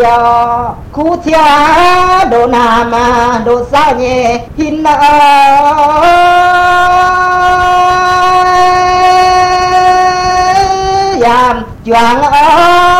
yo khu thia đồ nam đồ sao nhẹ hin yam choàng